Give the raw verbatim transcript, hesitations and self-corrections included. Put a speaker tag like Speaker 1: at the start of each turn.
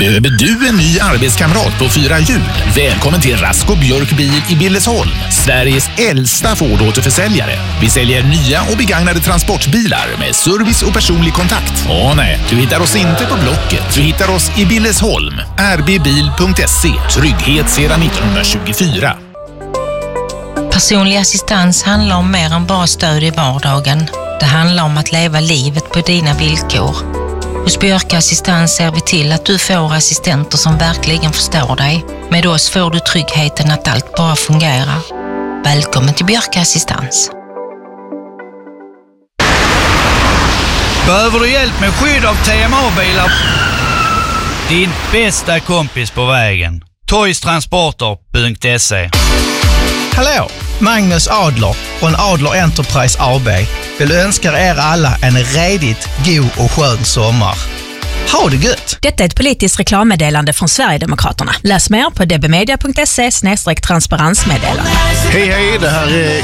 Speaker 1: Behöver du en ny arbetskamrat på fyra hjul? Välkommen till Rasko Björk Bil i Billesholm, Sveriges äldsta Ford-återförsäljare. Vi säljer nya och begagnade transportbilar med service och personlig kontakt. Åh nej, du hittar oss inte på Blocket. Du hittar oss i Billesholm. r b bil punkt se. Trygghet sedan nittonhundratjugofyra.
Speaker 2: Personlig assistans handlar om mer än bara stöd i vardagen. Det handlar om att leva livet på dina villkor. Hos Björka Assistans ser vi till att du får assistenter som verkligen förstår dig. Med oss får du tryggheten att allt bara fungerar. Välkommen till Björka Assistans.
Speaker 3: Behöver du hjälp med skydd av T M A-bilar? Din bästa kompis på vägen. toys transporter punkt se.
Speaker 4: Hallå, Magnus Adler från Adler Enterprise A B vill önska er alla en redigt god och skön sommar. Ha det gött!
Speaker 5: Detta är ett politiskt reklammeddelande från Sverigedemokraterna. Läs mer på d b media punkt se slash transparensmeddelande.
Speaker 6: Hej hej, det här är